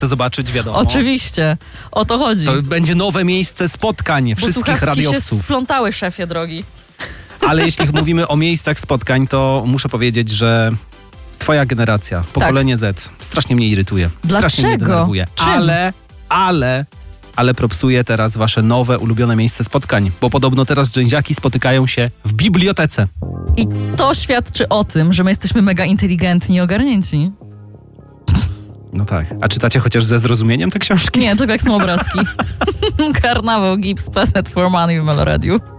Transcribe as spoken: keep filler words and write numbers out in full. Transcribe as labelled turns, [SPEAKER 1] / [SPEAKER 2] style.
[SPEAKER 1] zobaczyć, wiadomo.
[SPEAKER 2] Oczywiście, o to chodzi.
[SPEAKER 1] To będzie nowe miejsce spotkań
[SPEAKER 2] Bo
[SPEAKER 1] wszystkich
[SPEAKER 2] słuchawki
[SPEAKER 1] radiowców.
[SPEAKER 2] się splątały, szefie drogi.
[SPEAKER 1] Ale jeśli mówimy o miejscach spotkań, to muszę powiedzieć, że twoja generacja, pokolenie Z, strasznie mnie irytuje. Strasznie mnie
[SPEAKER 2] Dlaczego?
[SPEAKER 1] denerwuje.
[SPEAKER 2] Czym?
[SPEAKER 1] Ale, ale, ale propsuje teraz wasze nowe, ulubione miejsce spotkań. Bo podobno teraz dżęziaki spotykają się w bibliotece.
[SPEAKER 2] I to świadczy o tym, że my jesteśmy mega inteligentni i ogarnięci.
[SPEAKER 1] No tak. A czytacie chociaż ze zrozumieniem te książki?
[SPEAKER 2] Nie, tylko jak są obrazki. Karnawał, Gibbs, Peset for Money w Meloradiu.